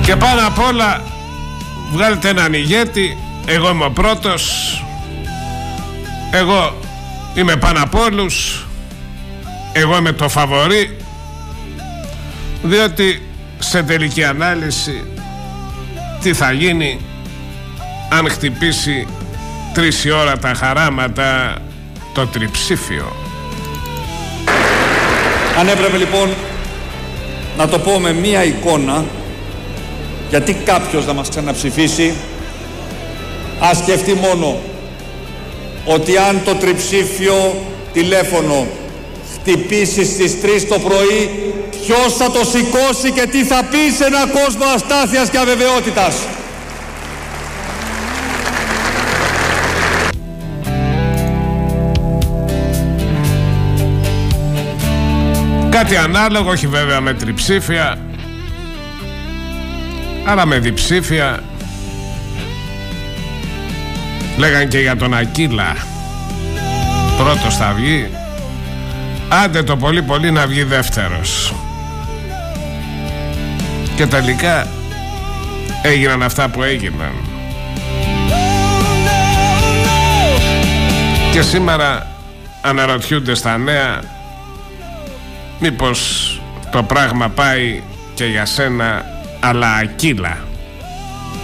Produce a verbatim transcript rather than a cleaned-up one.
Και πάνω απ' όλα βγάλετε έναν ηγέτη. Εγώ είμαι ο πρώτος, εγώ είμαι πάνω απ' όλους, εγώ είμαι το φαβορί. Διότι σε τελική ανάλυση τι θα γίνει αν χτυπήσει τρεις η ώρα τα χαράματα το τριψήφιο. Αν έπρεπε λοιπόν να το πω με μία εικόνα, γιατί κάποιος να μας ξαναψηφίσει, ας σκεφτεί μόνο ότι αν το τριψήφιο τηλέφωνο χτυπήσει στις τρεις το πρωί, ποιος θα το σηκώσει και τι θα πει σε έναν κόσμο αστάθειας και αβεβαιότητας. Κάτι ανάλογο, όχι βέβαια με τριψήφια, αλλά με διψήφια. Λέγαν και για τον Ακύλα, πρώτος θα βγει, άντε το πολύ πολύ να βγει δεύτερος. Και τελικά έγιναν αυτά που έγιναν. Και σήμερα αναρωτιούνται στα νέα μήπως το πράγμα πάει και για σένα αλλά Ακύλα.